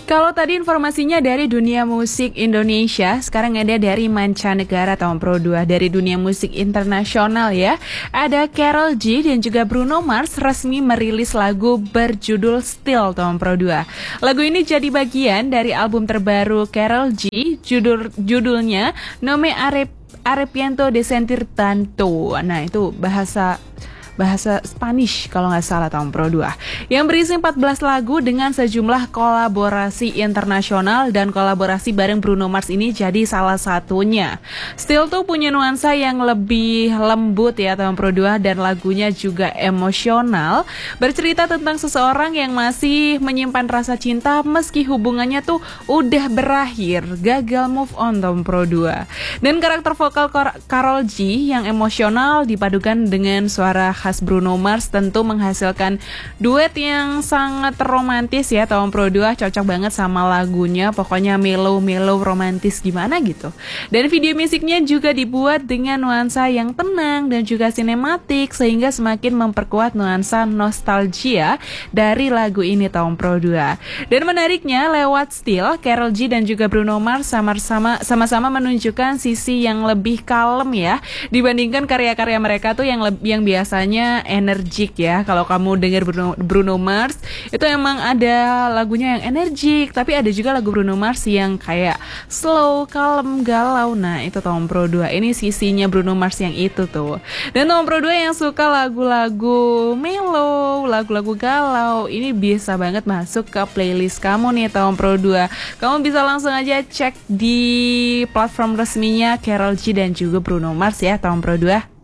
Kalau tadi informasinya dari dunia musik Indonesia, sekarang ada dari mancanegara tahun Pro 2, dari dunia musik internasional ya. Ada Karol G dan juga Bruno Mars resmi merilis lagu berjudul Still tahun Pro 2. Lagu ini jadi bagian dari album terbaru Karol G, judulnya Nome Arrepiento de Sentir Tanto. Nah, itu bahasa Spanish kalau nggak salah tahun Pro 2, yang berisi 14 lagu dengan sejumlah kolaborasi internasional, dan kolaborasi bareng Bruno Mars ini jadi salah satunya. Still tuh punya nuansa yang lebih lembut ya tahun Pro 2, dan lagunya juga emosional, bercerita tentang seseorang yang masih menyimpan rasa cinta meski hubungannya tuh udah berakhir, gagal move on tahun Pro 2. Dan karakter vokal Karol G yang emosional dipadukan dengan suara khas Bruno Mars tentu menghasilkan duet yang sangat romantis ya tahun Pro 2, cocok banget sama lagunya, pokoknya mellow romantis gimana gitu. Dan video musiknya juga dibuat dengan nuansa yang tenang dan juga sinematik, sehingga semakin memperkuat nuansa nostalgia dari lagu ini tahun Pro 2. Dan menariknya, lewat Still, Karol G dan juga Bruno Mars sama-sama menunjukkan sisi yang lebih kalem ya, dibandingkan karya-karya mereka tuh yang biasanya energik ya. Kalau kamu dengar Bruno Mars, itu emang ada lagunya yang energik, tapi ada juga lagu Bruno Mars yang kayak slow, kalem, galau. Nah, itu Tom Pro 2. Ini sisinya Bruno Mars yang itu tuh. Dan Tom Pro 2 yang suka lagu-lagu mellow, lagu-lagu galau, ini bisa banget masuk ke playlist kamu nih Tom Pro 2. Kamu bisa langsung aja cek di platform resminya Karol G dan juga Bruno Mars ya Tom Pro 2.